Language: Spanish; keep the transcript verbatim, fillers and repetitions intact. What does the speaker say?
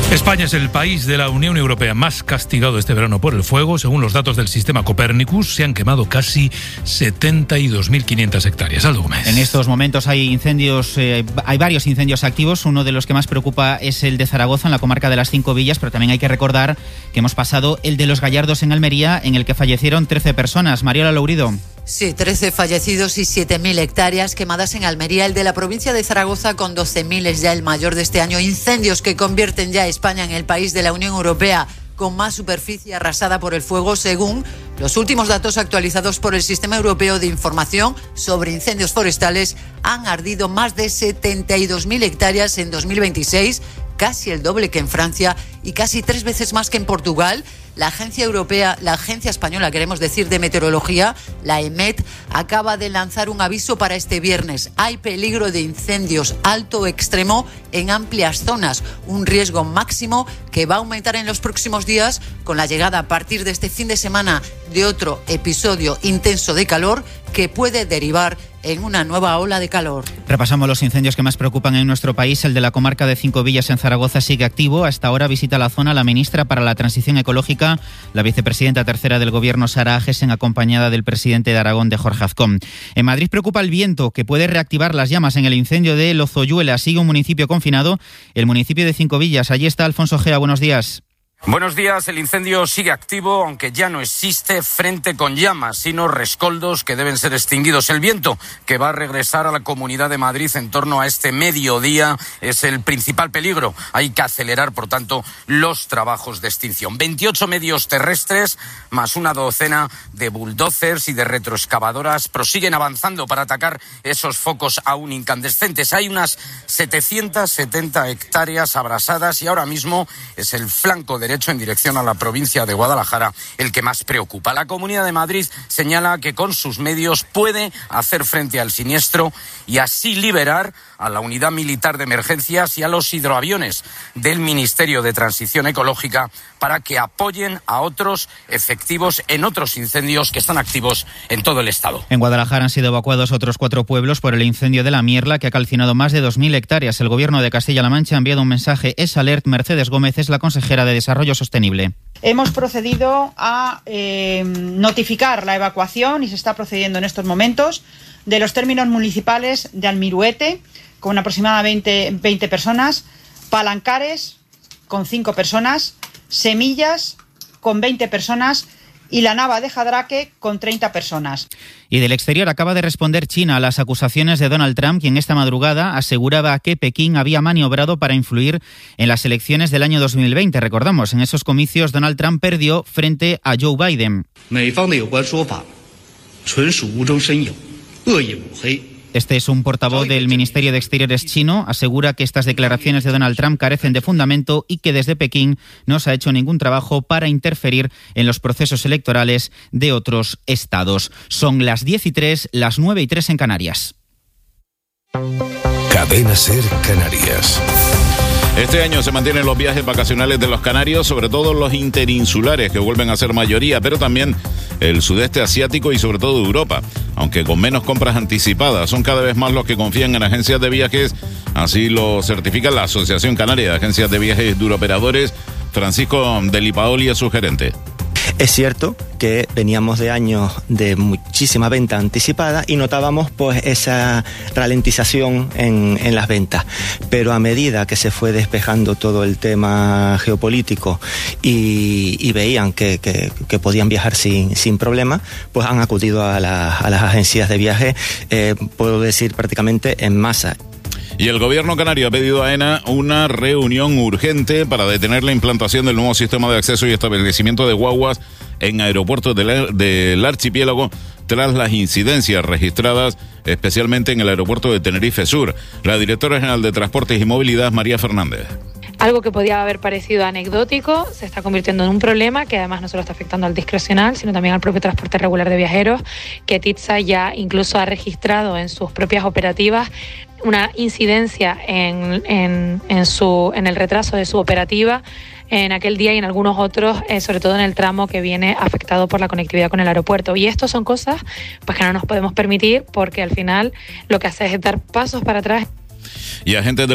España es el país de la Unión Europea más castigado este verano por el fuego. Según los datos del sistema Copernicus, se han quemado casi setenta y dos mil quinientas hectáreas. Aldo Gómez. En estos momentos hay incendios, eh, hay varios incendios activos. Uno de los que más preocupa es el de Zaragoza, en la comarca de las Cinco Villas, pero también hay que recordar que hemos pasado el de Los Gallardos en Almería, en el que fallecieron trece personas. Mariola Lourido. Sí, trece fallecidos y siete mil hectáreas quemadas en Almería. El de la provincia de Zaragoza, con doce mil, es ya el mayor de este año. Incendios que convierten ya a España en el país de la Unión Europea con más superficie arrasada por el fuego, según los últimos datos actualizados por el Sistema Europeo de Información sobre Incendios Forestales. Han ardido más de setenta y dos mil hectáreas en dos mil veintiséis, casi el doble que en Francia y casi tres veces más que en Portugal. La agencia europea, la agencia española, queremos decir, de meteorología, la EMET, acaba de lanzar un aviso para este viernes. Hay peligro de incendios alto o extremo en amplias zonas, un riesgo máximo que va a aumentar en los próximos días con la llegada a partir de este fin de semana de otro episodio intenso de calor que puede derivar en una nueva ola de calor. Repasamos los incendios que más preocupan en nuestro país. El de la comarca de Cinco Villas en Zaragoza sigue activo. Hasta ahora visita la zona la ministra para la Transición Ecológica, la vicepresidenta tercera del Gobierno, Sara Agesen, acompañada del presidente de Aragón, de Jorge Azcón. En Madrid preocupa el viento, que puede reactivar las llamas en el incendio de Lozoyuela. Sigue un municipio confinado, el municipio de Cinco Villas. Allí está Alfonso Gea. Buenos días. Buenos días. El incendio sigue activo, aunque ya no existe frente con llamas, sino rescoldos que deben ser extinguidos. El viento que va a regresar a la Comunidad de Madrid en torno a este mediodía es el principal peligro. Hay que acelerar, por tanto, los trabajos de extinción. veintiocho medios terrestres más una docena de bulldozers y de retroexcavadoras prosiguen avanzando para atacar esos focos aún incandescentes. Hay unas setecientas setenta hectáreas abrasadas y ahora mismo es el flanco de derecho en dirección a la provincia de Guadalajara el que más preocupa. La Comunidad de Madrid señala que con sus medios puede hacer frente al siniestro y así liberar a la unidad militar de emergencias y a los hidroaviones del Ministerio de Transición Ecológica para que apoyen a otros efectivos en otros incendios que están activos en todo el estado. En Guadalajara han sido evacuados otros cuatro pueblos por el incendio de La Mierla, que ha calcinado más de dos mil hectáreas. El Gobierno de Castilla-La Mancha ha enviado un mensaje. Es alert. Mercedes Gómez es la consejera de Desarrollo Sostenible. Hemos procedido a eh, notificar la evacuación, y se está procediendo en estos momentos, de los términos municipales de Almiruete, con aproximadamente veinte personas, Palancares, con cinco personas, Semillas, con veinte personas, y la Nava de Jadraque, con treinta personas. Y del exterior acaba de responder China a las acusaciones de Donald Trump, quien esta madrugada aseguraba que Pekín había maniobrado para influir en las elecciones del año dos mil veinte. Recordamos, en esos comicios Donald Trump perdió frente a Joe Biden. Este es un portavoz del Ministerio de Exteriores chino. Asegura que estas declaraciones de Donald Trump carecen de fundamento y que desde Pekín no se ha hecho ningún trabajo para interferir en los procesos electorales de otros estados. Son las diez y tres, las nueve y tres en Canarias. Cadena Ser Canarias. Este año se mantienen los viajes vacacionales de los canarios, sobre todo los interinsulares, que vuelven a ser mayoría, pero también el sudeste asiático y sobre todo Europa, aunque con menos compras anticipadas. Son cada vez más los que confían en agencias de viajes, así lo certifica la Asociación Canaria de Agencias de Viajes de Operadores. Francisco de Lipaoli es su gerente. Es cierto que veníamos de años de muchísima venta anticipada y notábamos pues esa ralentización en, en las ventas, pero a medida que se fue despejando todo el tema geopolítico y, y veían que, que, que podían viajar sin, sin problema, pues han acudido a, la, a las agencias de viaje, eh, puedo decir prácticamente en masa. Y el gobierno canario ha pedido a AENA una reunión urgente para detener la implantación del nuevo sistema de acceso y establecimiento de guaguas en aeropuertos del, del archipiélago tras las incidencias registradas especialmente en el aeropuerto de Tenerife Sur. La directora general de Transportes y Movilidad, María Fernández. Algo que podía haber parecido anecdótico se está convirtiendo en un problema que además no solo está afectando al discrecional, sino también al propio transporte regular de viajeros, que TITSA ya incluso ha registrado en sus propias operativas una incidencia en, en, en, su, en el retraso de su operativa en aquel día y en algunos otros, eh, sobre todo en el tramo que viene afectado por la conectividad con el aeropuerto. Y esto son cosas pues, que no nos podemos permitir, porque al final lo que hace es dar pasos para atrás. Y agentes de